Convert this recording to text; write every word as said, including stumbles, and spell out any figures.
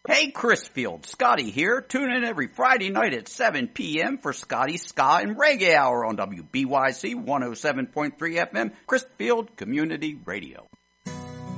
Hey, Chrisfield, Scotty here. Tune in every Friday night at seven p.m. for Scotty's Ska and Reggae Hour on W B Y C one oh seven point three F M, Chrisfield Community Radio.